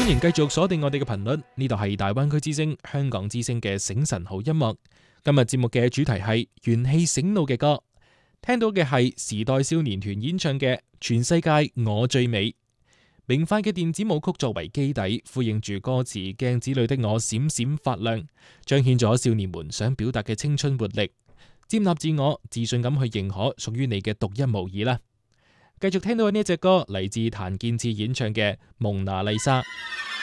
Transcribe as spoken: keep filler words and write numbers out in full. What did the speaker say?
歡迎繼續鎖定我哋嘅頻率，呢度係大灣區之聲、香港之聲嘅醒神好音樂。今日節目嘅主題係元氣醒腦嘅歌，聽到嘅係時代少年團演唱嘅《全世界我最美》。明快嘅電子舞曲作為基底，呼應住歌詞鏡子裏的我閃閃發亮，彰顯咗少年們想表達嘅青春活力。接納自我，自信咁去認可屬於你嘅獨一無二啦。繼續聽到嘅呢隻歌嚟自譚健次演唱嘅《蒙娜麗莎》。